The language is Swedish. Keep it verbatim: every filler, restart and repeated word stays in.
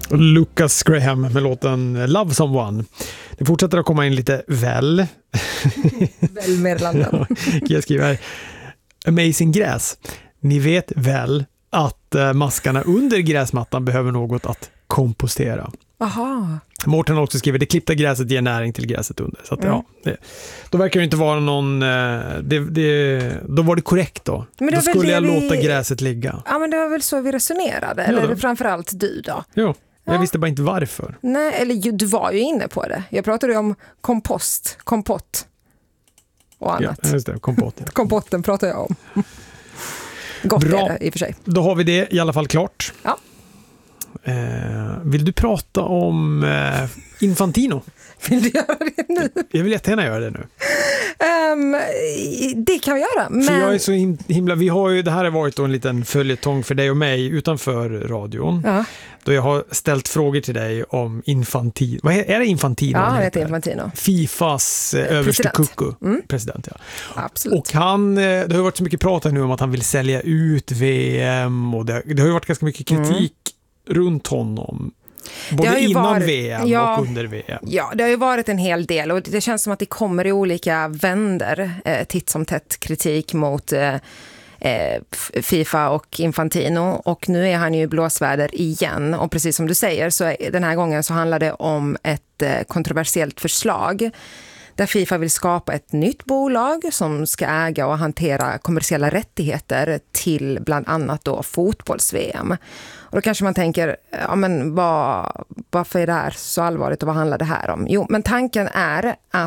Och Lucas Graham med låten Love Someone. Det fortsätter att komma in lite väl. Väl Medlanden. Jag skriver Amazing Gräs. Ni vet väl att maskarna under gräsmattan behöver något att kompostera. Aha. Mårten har också skrivit det klippta gräset ger näring till gräset under. Så att, mm. ja, det, då verkar det inte vara någon... Det, det, då var det korrekt då. Men då skulle jag vi... låta gräset ligga. Ja, men det var väl så vi resonerade. Eller ja, framförallt du då? Jo, jag ja. visste bara inte varför. Nej, eller du var ju inne på det. Jag pratade ju om kompost, kompott och annat. Ja, just det, kompott. Ja. Kompotten pratar jag om. Gott Bra. Är det i och för sig. Då har vi det i alla fall klart. Ja. Eh, vill du prata om eh, Infantino? Vill du göra det nu? Jag vill jättegärna göra det nu. Um, det kan vi göra. Men... För jag är så himla... Vi har ju, det här har varit då en liten följetong för dig och mig utanför radion. Ja. Då jag har ställt frågor till dig om Infantino. Vad är, är det Infantino? Ja, det heter Infantino. Fifas eh, överste kucku. Mm. President, ja. Absolut. Och han, det har ju varit så mycket prat nu om att han vill sälja ut V M. Och det, det har ju varit ganska mycket kritik mm. runt honom. Både innan varit, V M ja, och under V M. Ja, det har ju varit en hel del och det känns som att det kommer i olika vänder eh, titt som tätt kritik mot eh, FIFA och Infantino och nu är han ju i blåsväder igen och precis som du säger så är, den här gången så handlar det om ett eh, kontroversiellt förslag där FIFA vill skapa ett nytt bolag som ska äga och hantera kommersiella rättigheter till bland annat då fotbolls-V M. Och då kanske man tänker, ja men vad, varför är det här så allvarligt och vad handlar det här om? Jo, men tanken är att